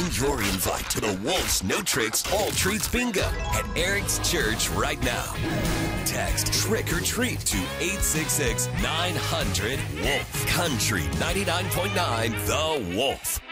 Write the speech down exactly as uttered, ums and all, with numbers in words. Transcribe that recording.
your invite to the Wolf's No Tricks All Treats Bingo at Eric's Church right now. Text Trick or Treat to eight six six, nine hundred, WOLF. Country ninety-nine point nine The Wolf.